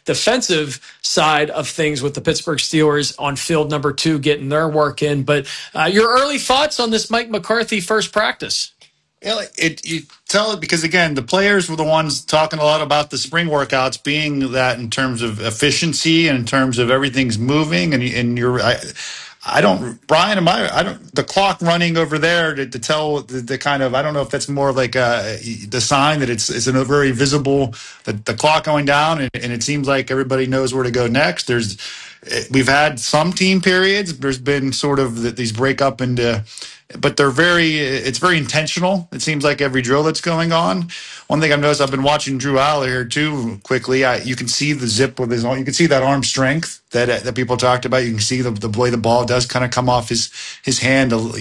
defensive side of things with the Pittsburgh Steelers on field number 2 getting their work in. But your early thoughts on this Mike McCarthy first practice? Yeah, you tell it because, again, the players were the ones talking a lot about the spring workouts being that in terms of efficiency and in terms of everything's moving. And I don't, Brian, the clock running over there to tell the kind of, I don't know if that's more like the sign that it's a very visible, the clock going down, and it seems like everybody knows where to go next. We've had some team periods. There's been sort of these break up into, but it's very intentional. It seems like every drill that's going on. One thing I've noticed, I've been watching Drew Aller here too quickly. You can see the zip with his arm. You can see that arm strength that people talked about. You can see the way the ball does kind of come off his hand, as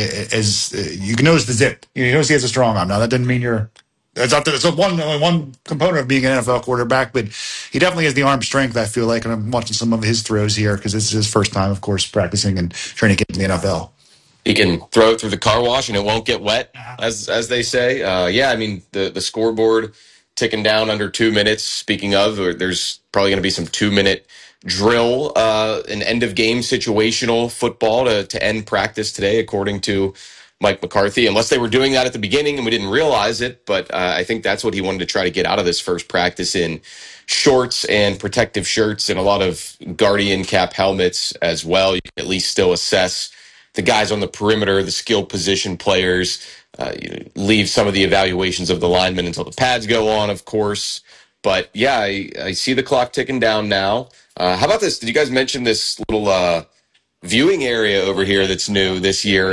you can notice the zip. You notice he has a strong arm. Now that doesn't mean it's only one component of being an NFL quarterback, but he definitely has the arm strength, I feel like, and I'm watching some of his throws here because this is his first time, of course, practicing and trying to get in the NFL. He can throw it through the car wash and it won't get wet, as they say. I mean, the scoreboard ticking down under 2 minutes. Speaking of, there's probably going to be some 2-minute drill, an end-of-game situational football to end practice today, according to Mike McCarthy, unless they were doing that at the beginning and we didn't realize it. But I think that's what he wanted to try to get out of this first practice in shorts and protective shirts and a lot of Guardian cap helmets as well. You can at least still assess the guys on the perimeter, the skilled position players, leave some of the evaluations of the linemen until the pads go on, of course. But yeah, I see the clock ticking down now. How about this? Did you guys mention this little viewing area over here that's new this year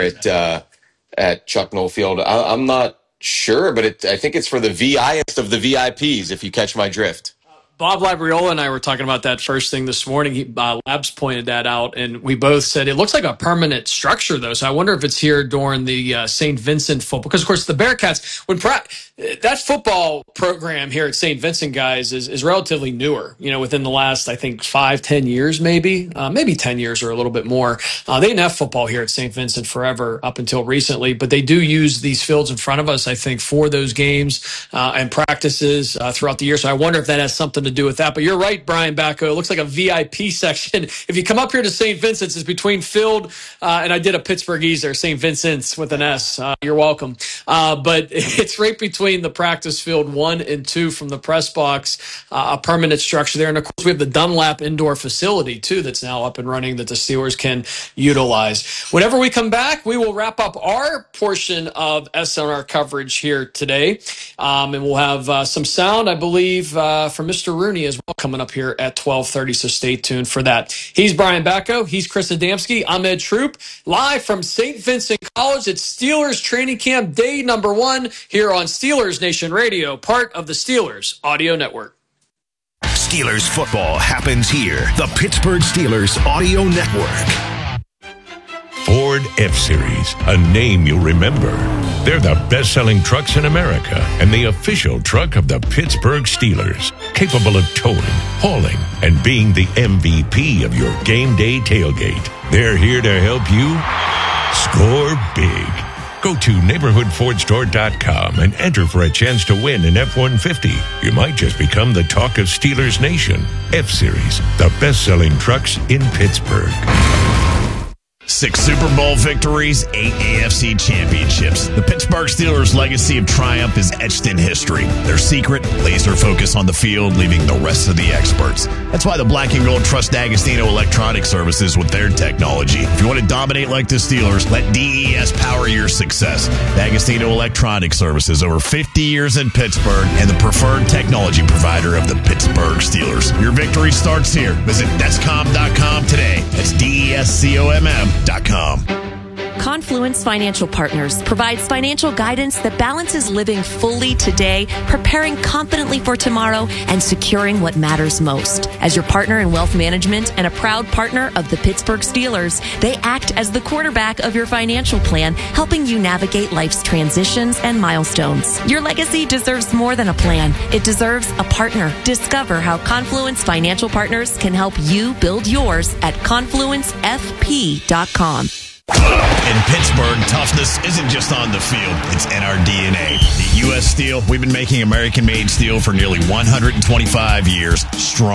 at Chuck Noll Field? I'm not sure, but I think it's for the VIest of the VIPs, if you catch my drift. Bob Labriola and I were talking about that first thing this morning. Labs pointed that out, and we both said it looks like a permanent structure, though. So I wonder if it's here during the St. Vincent football. Because, of course, the Bearcats, that football program here at St. Vincent, guys, is relatively newer, within the last, I think, 5-10 years, maybe 10 years or a little bit more. They didn't have football here at St. Vincent forever up until recently, but they do use these fields in front of us, I think, for those games and practices throughout the year. So I wonder if that has something to do with that. But you're right, Brian Bacco. It looks like a VIP section. If you come up here to St. Vincent's, it's between Field and I did a Pittsburghese there, St. Vincent's with an S. You're welcome. But it's right between the practice field 1 and 2 from the press box, a permanent structure there. And, of course, we have the Dunlap indoor facility, too, that's now up and running that the Steelers can utilize. Whenever we come back, we will wrap up our portion of SNR coverage here today. And we'll have some sound, I believe, from Mr. Rooney as well coming up here at 12:30, so stay tuned for that. He's Brian Bacco. He's Chris Adamski. I'm Ed Troop, live from St. Vincent College at Steelers training camp day number 1 here on Steelers Nation Radio, part of the Steelers Audio Network. Steelers football happens here. The Pittsburgh Steelers Audio Network. Ford F-Series, a name you'll remember. They're the best-selling trucks in America and the official truck of the Pittsburgh Steelers, capable of towing, hauling, and being the MVP of your game day tailgate. They're here to help you score big. Go to neighborhoodfordstore.com and enter for a chance to win an F-150. You might just become the talk of Steelers Nation. F-Series, the best-selling trucks in Pittsburgh. 6 Super Bowl victories, 8 AFC championships. The Pittsburgh Steelers' legacy of triumph is etched in history. Their secret, laser focus on the field, leaving the rest of the experts. That's why the Black and Gold trust D'Agostino Electronic Services with their technology. If you want to dominate like the Steelers, let DES power your success. D'Agostino Electronic Services, over 50 years in Pittsburgh, and the preferred technology provider of the Pittsburgh Steelers. Your victory starts here. Visit Descom.com today. That's DESCOMM.com. Confluence Financial Partners provides financial guidance that balances living fully today, preparing confidently for tomorrow, and securing what matters most. As your partner in wealth management and a proud partner of the Pittsburgh Steelers, they act as the quarterback of your financial plan, helping you navigate life's transitions and milestones. Your legacy deserves more than a plan. It deserves a partner. Discover how Confluence Financial Partners can help you build yours at confluencefp.com. In Pittsburgh, toughness isn't just on the field, it's in our DNA. At U.S. Steel, we've been making American-made steel for nearly 125 years, strong.